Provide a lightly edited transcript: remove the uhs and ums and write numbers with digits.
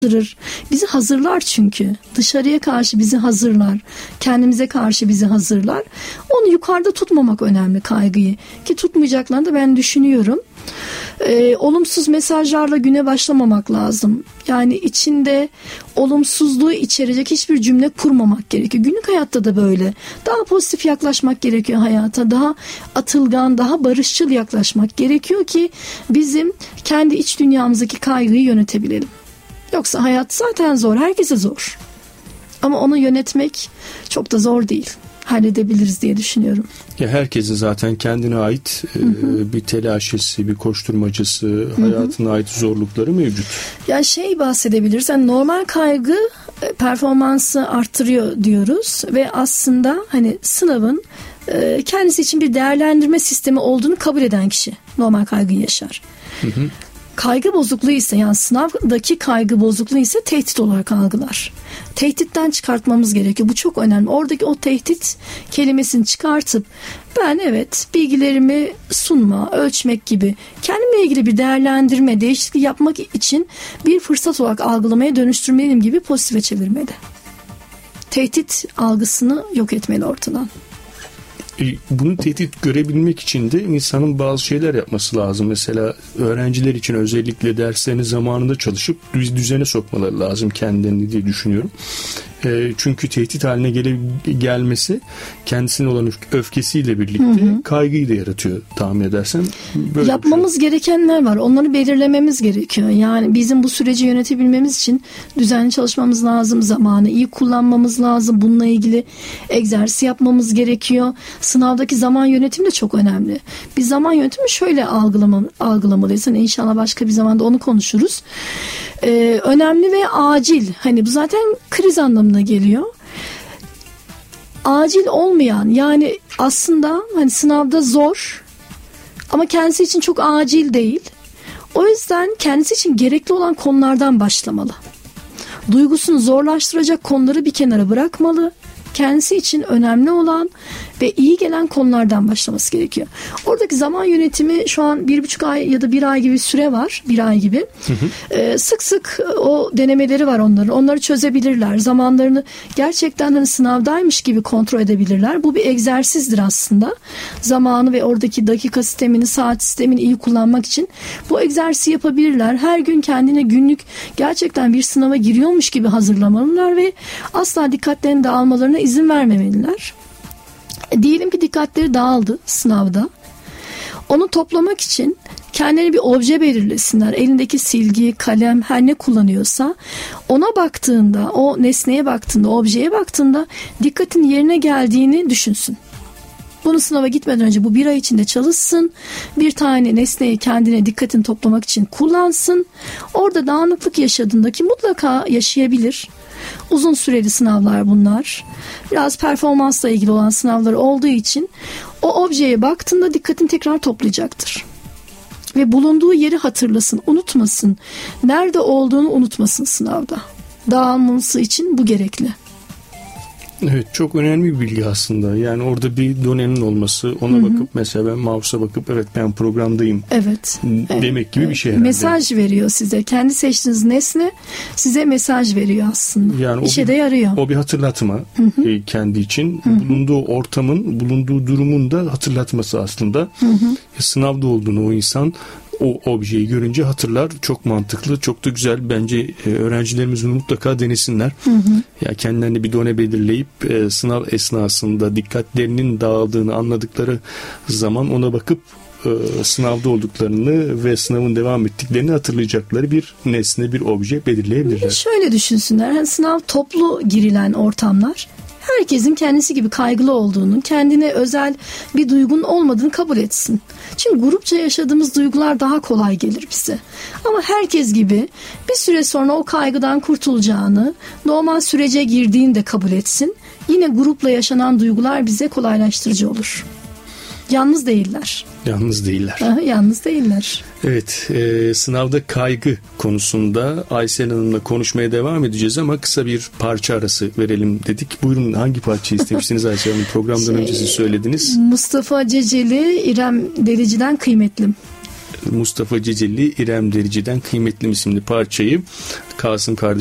Bizi hazırlar çünkü. Dışarıya karşı bizi hazırlar. Kendimize karşı bizi hazırlar. Onu yukarıda tutmamak önemli, kaygıyı. Ki tutmayacaklarını da ben düşünüyorum. Olumsuz mesajlarla güne başlamamak lazım. Yani içinde olumsuzluğu içerecek hiçbir cümle kurmamak gerekiyor. Günlük hayatta da böyle. Daha pozitif yaklaşmak gerekiyor hayata. Daha atılgan, daha barışçıl yaklaşmak gerekiyor ki bizim kendi iç dünyamızdaki kaygıyı yönetebilelim. Yoksa hayat zaten zor. Herkese zor. Ama onu yönetmek çok da zor değil. Halledebiliriz diye düşünüyorum. Ya herkesin zaten kendine ait bir telaşesi, bir koşturmacası, hayatına ait zorlukları mevcut. Ya bahsedebiliriz. Yani normal kaygı performansı arttırıyor diyoruz ve aslında hani sınavın kendisi için bir değerlendirme sistemi olduğunu kabul eden kişi normal kaygıyı yaşar. Kaygı bozukluğu ise, yani sınavdaki kaygı bozukluğu ise tehdit olarak algılar. Tehditten çıkartmamız gerekiyor. Bu çok önemli. Oradaki o tehdit kelimesini çıkartıp ben bilgilerimi sunma, ölçmek gibi kendimle ilgili bir değerlendirme, değişiklik yapmak için bir fırsat olarak algılamaya dönüştürmeliyim gibi pozitife çevirmeli. Tehdit algısını yok etmeli ortadan. Bunu tehdit görebilmek için de insanın bazı şeyler yapması lazım. Mesela öğrenciler için özellikle derslerini zamanında çalışıp düzene sokmaları lazım kendilerini diye düşünüyorum. Çünkü tehdit haline gelmesi kendisine olan öfkesiyle birlikte kaygıyı da yaratıyor, tahmin edersen. Böyle yapmamız gerekenler var. Onları belirlememiz gerekiyor. Yani bizim bu süreci yönetebilmemiz için düzenli çalışmamız lazım. Zamanı iyi kullanmamız lazım. Bununla ilgili egzersiz yapmamız gerekiyor. Sınavdaki zaman yönetimi de çok önemli. Biz zaman yönetimi şöyle algılamalıyız. Hani inşallah başka bir zamanda onu konuşuruz. Önemli ve acil. Hani bu zaten kriz anlamına geliyor. Acil olmayan, yani aslında hani sınavda zor ama kendisi için çok acil değil. O yüzden kendisi için gerekli olan konulardan başlamalı. Duygusunu zorlaştıracak konuları bir kenara bırakmalı. Kendisi için önemli olan ve iyi gelen konulardan başlaması gerekiyor. Oradaki zaman yönetimi şu an 1,5 ay ya da 1 ay gibi süre var. 1 ay gibi. Sık sık o denemeleri var onların. Onları çözebilirler. Zamanlarını gerçekten hani sınavdaymış gibi kontrol edebilirler. Bu bir egzersizdir aslında. Zamanı ve oradaki dakika sistemini, saat sistemini iyi kullanmak için bu egzersizi yapabilirler. Her gün kendine günlük gerçekten bir sınava giriyormuş gibi hazırlamalılar ve asla dikkatlerini dağılmalarına izin vermemeliler. Diyelim ki dikkatleri dağıldı sınavda. Onu toplamak için kendilerine bir obje belirlesinler. Elindeki silgi, kalem, her ne kullanıyorsa ona baktığında, o nesneye baktığında, objeye baktığında dikkatin yerine geldiğini düşünsün. Bunu sınava gitmeden önce bu 1 ay içinde çalışsın. Bir tane nesneyi kendine dikkatini toplamak için kullansın. Orada dağınıklık yaşadığında, ki mutlaka yaşayabilir. Uzun süreli sınavlar bunlar. Biraz performansla ilgili olan sınavlar olduğu için o objeye baktığında dikkatini tekrar toplayacaktır. Ve bulunduğu yeri hatırlasın, unutmasın. Nerede olduğunu unutmasın sınavda. Dağılmaması için bu gerekli. Evet, çok önemli bir bilgi aslında. Yani orada bir donenin olması, ona bakıp mesela ben mouse'a bakıp ben programdayım. Demek gibi bir şey herhalde. Mesaj veriyor size. Kendi seçtiğiniz nesne size mesaj veriyor aslında. Yani İşe de yarıyor. O bir hatırlatma kendi için. Bulunduğu ortamın, bulunduğu durumun da hatırlatması aslında. Sınavda olduğunu o insan o objeyi görünce hatırlar. Çok mantıklı, çok da güzel. Bence öğrencilerimiz bunu mutlaka denesinler. Ya kendilerine bir done belirleyip sınav esnasında dikkatlerinin dağıldığını anladıkları zaman ona bakıp sınavda olduklarını ve sınavın devam ettiklerini hatırlayacakları bir nesne, bir obje belirleyebilirler. Şöyle düşünsünler. Yani sınav toplu girilen ortamlar. Herkesin kendisi gibi kaygılı olduğunu, kendine özel bir duygunun olmadığını kabul etsin. Çünkü grupça yaşadığımız duygular daha kolay gelir bize. Ama herkes gibi bir süre sonra o kaygıdan kurtulacağını, normal sürece girdiğini de kabul etsin. Yine grupla yaşanan duygular bize kolaylaştırıcı olur. Yalnız değiller. Yalnız değiller. Yalnız değiller. Evet, sınavda kaygı konusunda Aysel Hanım'la konuşmaya devam edeceğiz ama kısa bir parça arası verelim dedik. Buyurun, hangi parçayı istemiştiniz Aysel Hanım? Programdan önce siz söylediniz. Mustafa Ceceli, İrem Derici'den Kıymetlim. Mustafa Ceceli, İrem Derici'den Kıymetlim isimli parçayı Kasım kardeşim